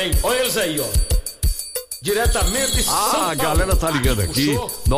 também. Olha eles aí, ó. Diretamente de São Paulo. A galera tá ligando aqui,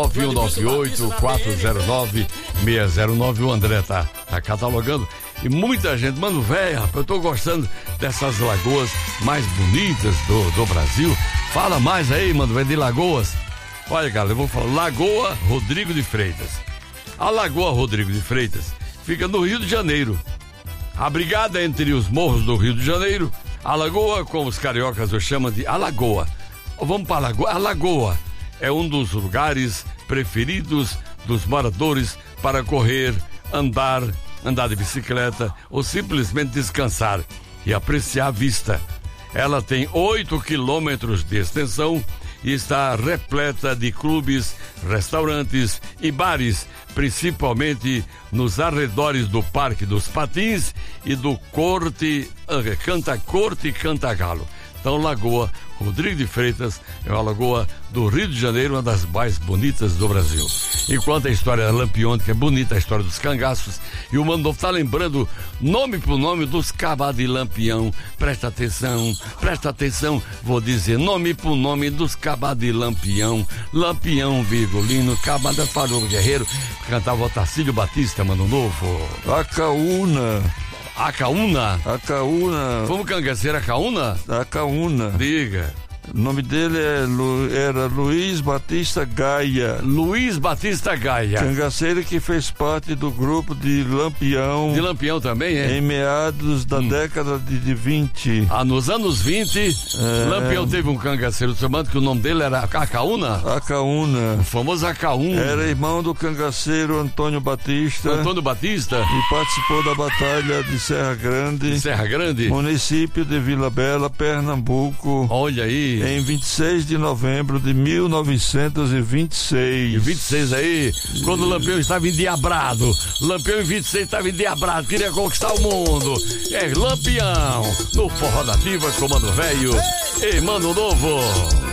9198-409-6009. O André tá catalogando. E muita gente, mano, velho, rapaz, eu tô gostando dessas lagoas mais bonitas do Brasil. Fala mais aí, mano, velho, de Lagoas. Olha, galera, eu vou falar, Lagoa Rodrigo de Freitas. A Lagoa Rodrigo de Freitas fica no Rio de Janeiro. Abrigada entre os morros do Rio de Janeiro, a lagoa, como os cariocas o chamam de Alagoa. Vamos para a Lagoa. A Lagoa é um dos lugares preferidos dos moradores para correr, andar de bicicleta ou simplesmente descansar e apreciar a vista. Ela tem 8 quilômetros de extensão e está repleta de clubes, restaurantes e bares, principalmente nos arredores do Parque dos Patins e do Corte Cantagalo. Então, Lagoa Rodrigo de Freitas é uma lagoa do Rio de Janeiro, uma das mais bonitas do Brasil. Enquanto a história da Lampião, que é bonita, a história dos cangaços, e o Mano Novo tá lembrando nome por nome dos cabas de Lampião. Presta atenção, vou dizer nome por nome dos cabas de Lampião. Lampião, Virgulino, Cabada Farol Guerreiro, cantava o Tarcílio Batista, Mano Novo. Acaúna. Acaúna? Acaúna. Vamos cangaceiro Acaúna? Acaúna. Diga. O nome dele era Luiz Batista Gaia. Luiz Batista Gaia. Cangaceiro que fez parte do grupo de Lampião. De Lampião também, é? Em meados da década de 20. Nos anos 20, Lampião teve um cangaceiro chamado que o nome dele era Acaúna? Acaúna. O famoso Acaúna. Era irmão do cangaceiro Antônio Batista. Antônio Batista? E participou da Batalha de Serra Grande. Serra Grande? Município de Vila Bela, Pernambuco. Olha aí. Em 26 de novembro de 1926. E 26 aí, quando o Lampião estava endiabrado. Lampião em 26 estava endiabrado, queria conquistar o mundo. É Lampião, no Forró da Diva, Comando Velho. Ei, Mano Novo.